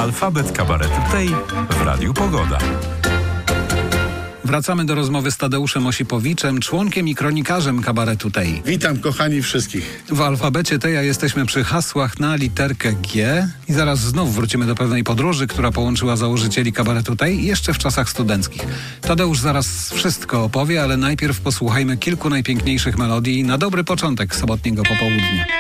Alfabet Kabaretu Tej w Radiu Pogoda. Wracamy do rozmowy z Tadeuszem Osipowiczem, członkiem i kronikarzem Kabaretu Tej. Witam kochani wszystkich. W alfabecie Teja jesteśmy przy hasłach na literkę G i zaraz znów wrócimy do pewnej podróży, która połączyła założycieli Kabaretu Tej jeszcze w czasach studenckich. Tadeusz zaraz wszystko opowie, ale najpierw posłuchajmy kilku najpiękniejszych melodii na dobry początek sobotniego popołudnia.